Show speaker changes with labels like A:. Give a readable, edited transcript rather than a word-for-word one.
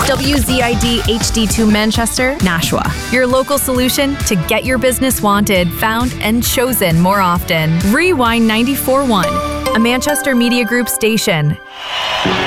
A: WZID HD2 Manchester, Nashua. Your local solution to get your business wanted, found, and chosen more often. Rewind 94.1, a Manchester Media Group station.